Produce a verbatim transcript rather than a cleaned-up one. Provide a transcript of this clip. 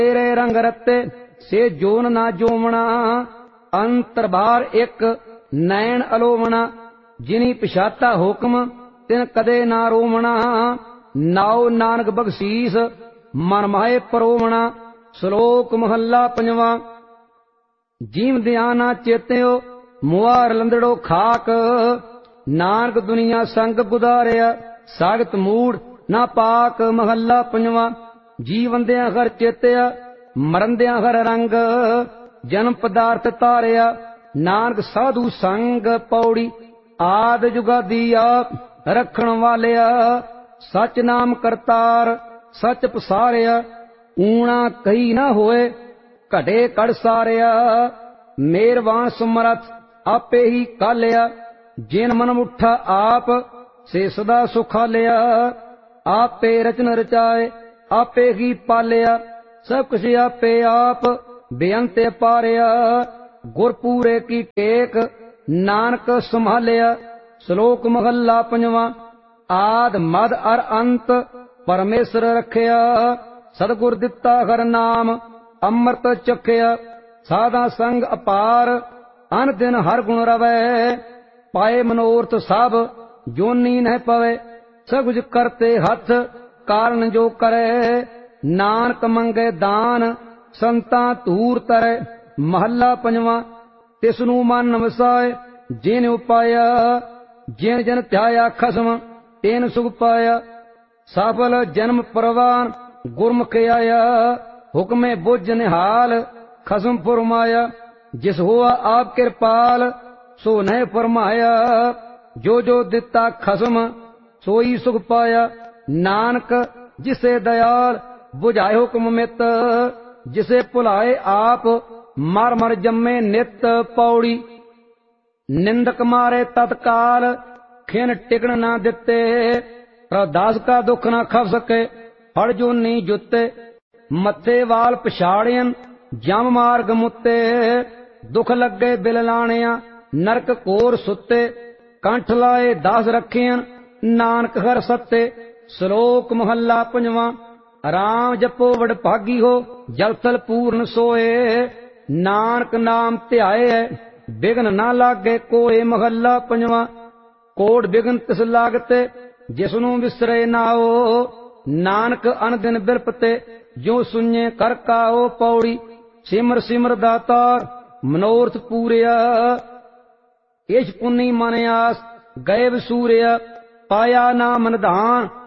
तेरे रंग रत्ते से जोन ना जोमना, अंतर बार एक नैन अलोमना, जिनी पिछाता हुक्म तिन कदे ना रोमना, नाओ नानक बख्शीस मन माए परोमना। श्लोक महला पंजवा। जीव दयाना चेत्यो मुआर लंदड़ो खाक, नानक दुनिया संग गुदारिया सागत मूड ना पाक। महला पंजवा। जीवंदिया हर चेत्या मरंदिया हर रंग, जन्म पदार्थ तारिया नानक साधु संग। पौड़ी आद जुगादी आप रखण वालिया, सच नाम करतार सच पसारिया। ऊना कही ना होए घटे कड़ सारिया, मेरवान सुमरथ आपे ही कालिया। जिन मन मुठा आप से सदा सुखालिया, आपे रचन रचाए आपे ही पालिया। सब कुछ आपे आप बेअंत पारिया, गुरपूरे की टेक नानक संभालिया। श्लोक महला पंजवा। आद मद अर अंत परमेश्वर रखिया, सतगुर दिता हर नाम अमृत चखिया। साधा संग अपार अन दिन हर गुण रवै, पाए मनोरथ सब जोनी न पवे। सब कुछ करते हथ कारण जो करे, नानक मंगे दान संता धूर तरे। महला पंजवा। तिसनु मन वसाए जिन उपाया, जिन जन ध्याया खसम तेन सुख पाया। सफल जन्म परवान गुरमुख आया, हुक्मे बुझ निहाल खसम फरमाया। जिस हुआ आप कृपाल सो नह फरमाया, जो जो दिता खसम सोई सुख पाया। नानक जिसे दयाल बुझाए हुक्म मित, जिसे भुलाए आप मर मर जम्मे नित। पौड़ी निंदक मारे तत्काल खिन टिकन ना दिते, प्रदास का दुख ना खप सके फड़ जो नी जुते। मथे वाल पछाड़ियन जम मार्ग मुते, दुख लगे बिल लाणिया नरक कोर सुते। कंठ लाए दास रखियन नानक हर सत्ते। श्लोक महला पंजवा। राम जपो वड भागी हो जल थल पूर्ण सोए, नानक नाम ध्याए बिघन ना लागे कोए। महला पंजवा। कोट बिघन तिस लागते जिसनु विसरे नाओ, नानक अन दिन बिरपते जो सुने कर काओ। पौड़ी सिमर सिमर दातार मनोरथ पूरिया, इश पुन्नी मन आस गए सूर्य। पाया नाम निधान